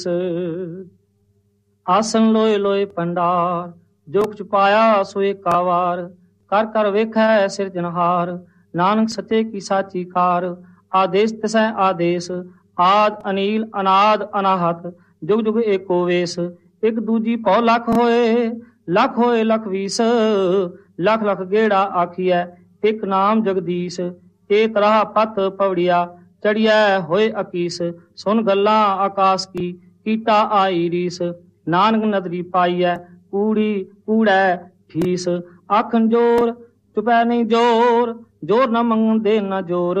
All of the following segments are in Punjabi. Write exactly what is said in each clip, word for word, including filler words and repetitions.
ਆਸਨ ਲੋਏ ਲੋਏ ਭੰਡਾਰ, ਜੋ ਕੁਛ ਪਾਇਆ ਸੋ ਏਕਾ ਵਾਰ। ਕਰ ਕਰ ਵੇਖੈ ਸਿਰਜਣਹਾਰ, ਨਾਨਕ ਸੱਚੇ ਕੀ ਸਾਚੀ ਕਾਰ। ਆਦੇਸ਼ ਤਿਸੈ ਆਦੇਸ਼, ਆਦ ਅਨੀਲ ਅਨਾਦ ਅਨਾਹਤ। ਜੁਗ ਜੁਗ ਏਕੋ ਵੇਸ, ਇੱਕ ਦੂਜੀ ਭਉ ਲੱਖ ਹੋਏ। ਲੱਖ ਹੋਏ ਲੱਖ ਵੀਸ, ਲੱਖ ਲੱਖ ਗੇੜਾ ਆਖੀਐ ਇੱਕ ਨਾਮ ਜਗਦੀਸ਼। ਇਹ ਤਰ੍ਹਾਂ ਪਤ ਪਵੜਿਆ, ਚੜਿਐ ਹੋਏ ਅਕੀਸ। ਸੁਣ ਗੱਲਾਂ ਆਕਾਸ਼ ਕੀ, ਕੀਟਾ ਆਈ ਰੀਸ। ਨਾਨਕ ਨਦਰੀ ਪਾਈਐ, ਕੂੜੀ ਕੂੜੈ ਠੀਸ। ਆਖਣ ਜੋਰ ਚੁਪੈ ਨਹੀਂ ਜੋਰ, ਜੋਰ ਨਾ ਮੰਗਣ ਦੇ ਨਾ ਜੋਰ।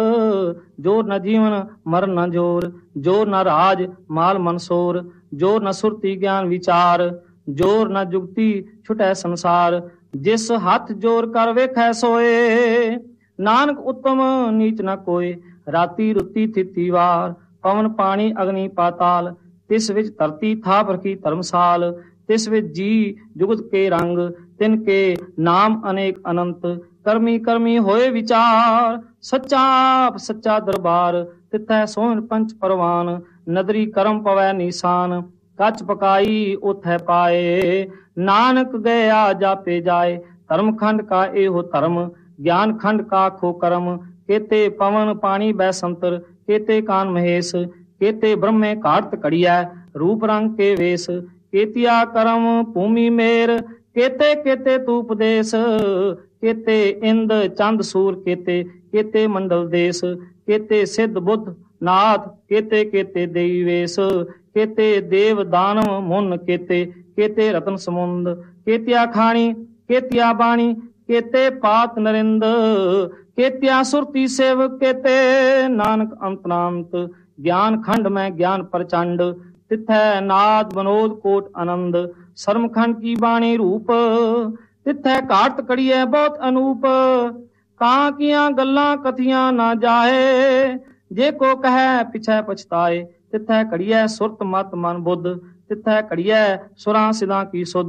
ਜੋਰ ਨਾ ਜੀਵਨ ਮਰਨ ਨਾ ਜੋਰ, ਜੋਰ ਨਾ ਰਾਜ ਮਾਲ ਮਨਸੋਰ। ਜੋਰ ਨਾ ਸੁਰਤੀ ਗਿਆਨ ਵਿਚਾਰ, ਜੋਰ ਨਾ ਜੁਗਤੀ ਛੁਟੈ ਸੰਸਾਰ। ਜਿਸ ਹੱਥ ਜੋਰ ਕਰ ਵੇਖੈ ਸੋਏ, ਨਾਨਕ ਉੱਤਮ ਨੀਚ ਨਾ ਕੋਏ। ਰਾਤੀ ਰੁੱਤੀ ਥਿਤੀ ਵਾਰ, ਪਵਨ ਪਾਣੀ ਅਗਨੀ ਪਾਤਾਲ। ਤਿਸ ਵਿੱਚ ਧਰਤੀ ਥਾਪ ਰਖੀ ਧਰਮਸਾਲ। ਤਿਸ ਵਿੱਚ ਜੀ ਜੁਗਤ ਕੇ ਰੰਗ, ਤਿਨ ਕੇ ਨਾਮ ਅਨੇਕ ਅਨੰਤ। ਕਰਮੀ ਕਰਮੀ ਹੋਏ ਵਿਚਾਰ, ਸੱਚਾ ਆਪ ਸੱਚਾ ਦਰਬਾਰ। ਤਿਥੈ ਸੋਹਣ ਪੰਚ ਪਰਵਾਨ, ਨਦਰੀ ਕਰਮ ਪਵੈ ਨੀਸਾਨ। ਕੱਚ ਪਕਾਈ ਉਥੈ ਪਾਏ, ਨਾਨਕ ਗਿਆ ਜਾਪੇ ਜਾਏ। ਧਰਮ ਖੰਡ ਕਾ ਇਹੋ ਧਰਮ, ਗਿਆਨ ਖੰਡ ਕਾ ਖੋ ਕਰਮ। ਕੇਤੇ ਪਵਨ ਪਾਣੀ ਬੈ ਸੰਤਰ, ਕੇਤੇ ਕਾਨ ਮਹੇਸ਼। ਕੇਤੇ ਬ੍ਰਹਮੇ ਘਾਟ ਘੜੀਐ, ਰੂਪ ਰੰਗ ਕੇ ਵੇਸ। ਕੇਤੀਆ ਕਰਮ ਭੂਮੀ ਮੇਰ, ਕੇਤੇ ਕੇਤੇ ਤੂਪ ਦੇਸ। ਕੇਤੇ ਇੰਦ ਚੰਦ ਸੂਰ, ਕੇਤੇ ਕੇਤੇ ਮੰਡਲ ਦੇਸ। ਕੇਤੇ ਸਿੱਧ ਬੁੱਧ ਨਾਥ, ਕੇਤੇ ਕੇਤੇ ਦੇਈ ਵੇਸ। ਕੇਤੇ ਦੇਵ ਦਾਨਵ ਮੁਨ, ਕੇਤੇ ਕੇਤੇ ਰਤਨ ਸਮੁੰਦ। ਕੇਤਿਆ ਖਾਣੀ ਕੇਤਿਆ ਬਾਣੀ, ਕੇਤੇ ਪਾਤ ਨਰਿੰਦ। ਕੇਤਿਆ ਸੁਰਤੀ ਸੇਵ, ਕੇਤੇ ਨਾਨਕ ਅੰਤਨਾੰਤ। ਗਿਆਨ ਖੰਡ ਮੈਂ ਗਿਆਨ ਪ੍ਰਚੰਡ, ਤਿਥੈ ਨਾਦ ਬਨੋਦ ਕੋਟ ਆਨੰਦ। ਸਰਮ ਖੰਡ ਕੀ ਬਾਣੀ ਰੂਪ, ਤਿਥੈ ਘਾਟ ਕੜੀਐ ਬਹੁਤ ਅਨੂਪ। ਕਾਂ ਕੀਆਂ ਗੱਲਾਂ ਕਥੀਆਂ ਨਾ ਜਾਏ, ਜੇ ਕੋ ਕਹੈ ਪਿਛੈ ਪਛਤਾਏ। ਤਿਥੈ ਘੜੀਐ ਸੁਰਤ ਮਤ ਮਨ ਬੁੱਧ, ਤਿਥੈ ਘੜੀਐ ਸੁਰਾਂ ਸਿਦਾਂ ਕੀ ਸੁਧ।